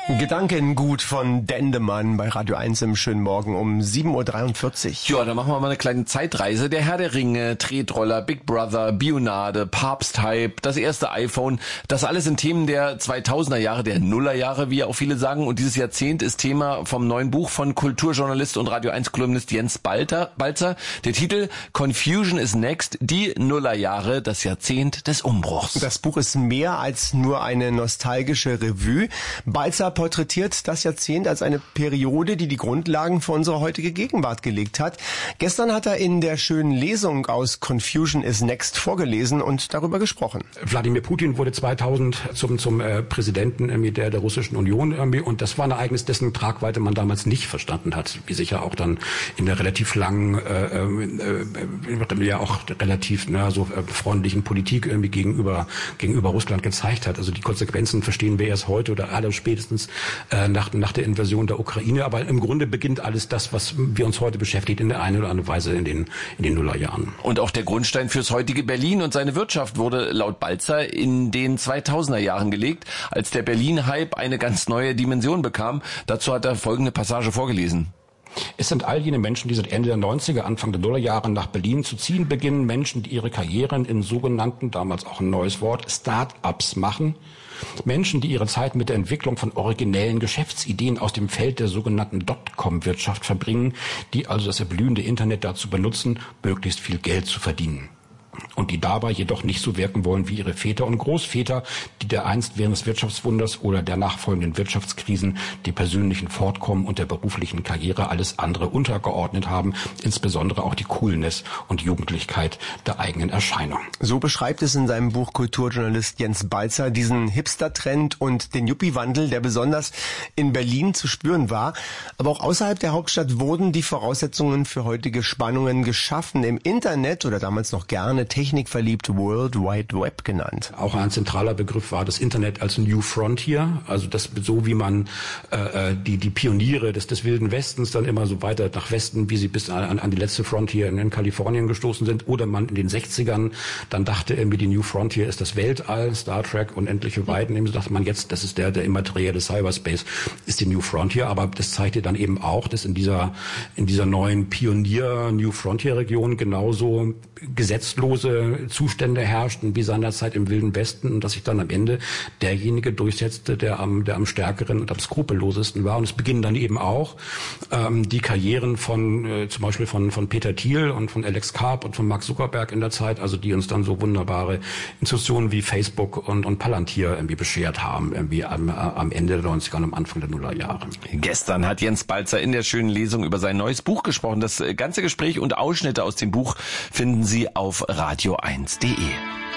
Gedankengut von Dendemann bei Radio 1 im schönen Morgen um 7.43 Uhr. Ja, dann machen wir mal eine kleine Zeitreise. Der Herr der Ringe, Tretroller, Big Brother, Bionade, Papsthype, das erste iPhone. Das alles sind Themen der 2000er Jahre, der Nullerjahre, wie auch viele sagen. Und dieses Jahrzehnt ist Thema vom neuen Buch von Kulturjournalist und Radio 1 Kolumnist Jens Balzer. Der Titel Confusion is Next, die Nullerjahre, das Jahrzehnt des Umbruchs. Das Buch ist mehr als nur eine nostalgische Revue. Balzer porträtiert das Jahrzehnt als eine Periode, die die Grundlagen für unsere heutige Gegenwart gelegt hat. Gestern hat er in der schönen Lesung aus Confusion is Next vorgelesen und darüber gesprochen. Wladimir Putin wurde 2000 zum Präsidenten der Russischen Union und das war ein Ereignis, dessen Tragweite man damals nicht verstanden hat, wie sich ja auch dann in der relativ langen, ja auch relativ freundlichen Politik gegenüber Russland gezeigt hat. Also die Konsequenzen verstehen wir erst heute oder alle spätestens nach der Invasion der Ukraine. Aber im Grunde beginnt alles das, was wir uns heute beschäftigt, in der einen oder anderen Weise in den Nullerjahren. Und auch der Grundstein fürs heutige Berlin und seine Wirtschaft wurde laut Balzer in den 2000er Jahren gelegt, als der Berlin-Hype eine ganz neue Dimension bekam. Dazu hat er folgende Passage vorgelesen. Es sind all jene Menschen, die seit Ende der 90er, Anfang der Nullerjahre nach Berlin zu ziehen beginnen. Menschen, die ihre Karrieren in sogenannten, damals auch ein neues Wort, Start-ups machen. Menschen, die ihre Zeit mit der Entwicklung von originellen Geschäftsideen aus dem Feld der sogenannten Dotcom-Wirtschaft verbringen, die also das erblühende Internet dazu benutzen, möglichst viel Geld zu verdienen. Und die dabei jedoch nicht so wirken wollen wie ihre Väter und Großväter, die dereinst während des Wirtschaftswunders oder der nachfolgenden Wirtschaftskrisen dem persönlichen Fortkommen und der beruflichen Karriere alles andere untergeordnet haben, insbesondere auch die Coolness und Jugendlichkeit der eigenen Erscheinung. So beschreibt es in seinem Buch Kulturjournalist Jens Balzer diesen Hipster-Trend und den Yuppie-Wandel, der besonders in Berlin zu spüren war. Aber auch außerhalb der Hauptstadt wurden die Voraussetzungen für heutige Spannungen geschaffen. Im Internet oder damals noch gerne technikverliebt World Wide Web genannt. Auch ein zentraler Begriff war das Internet als New Frontier, also das so wie man die Pioniere des Wilden Westens dann immer so weiter nach Westen, wie sie bis an die letzte Frontier in Kalifornien gestoßen sind, oder man in den 60ern dann dachte irgendwie, die New Frontier ist das Weltall, Star Trek, unendliche Weiten, eben so dachte man jetzt, das ist der immaterielle Cyberspace, ist die New Frontier, aber das zeigte dann eben auch, dass in dieser neuen Pionier New Frontier Region genauso gesetzlose Zustände herrschten wie seinerzeit im Wilden Westen und dass sich dann am Ende derjenige durchsetzte, der am stärkeren und am skrupellosesten war. Und es beginnen dann eben auch die Karrieren von zum Beispiel von Peter Thiel und von Alex Karp und von Mark Zuckerberg in der Zeit, also die uns dann so wunderbare Institutionen wie Facebook und Palantir irgendwie beschert haben, irgendwie am Ende der 90er und am Anfang der Nullerjahre. Gestern hat Jens Balzer in der schönen Lesung über sein neues Buch gesprochen. Das ganze Gespräch und Ausschnitte aus dem Buch finden Sie auf radio1.de.